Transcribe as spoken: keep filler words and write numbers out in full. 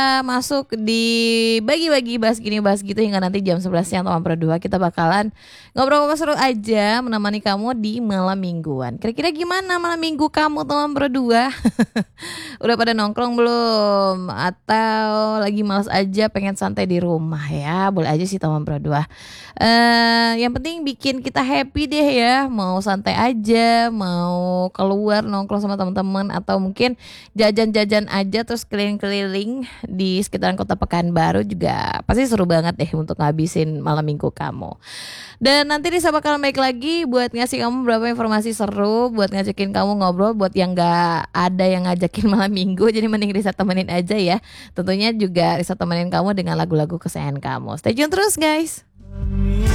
masuk di bagi-bagi bahas gini bahas gitu hingga nanti jam sebelas siang teman berdua kita bakalan ngobrol-ngobrol seru aja menemani kamu di malam mingguan. Kira-kira gimana malam minggu kamu teman berdua? Udah pada nongkrong belum? Atau lagi malas aja pengen santai di rumah ya? Boleh aja sih teman berdua. Eh, yang penting bikin kita happy deh ya. Mau santai aja, mau keluar nongkrong sama teman-teman atau mungkin jajan-jajan aja terus keliling-keliling di sekitaran Kota Pekanbaru juga pasti seru banget deh untuk ngabisin malam minggu kamu. Dan nanti Risa bakal balik lagi buat ngasih kamu beberapa informasi seru, buat ngajakin kamu ngobrol, buat yang gak ada yang ngajakin malam minggu, jadi mending Risa temenin aja ya. Tentunya juga Risa temenin kamu dengan lagu-lagu kesayangan kamu. Stay tune terus guys.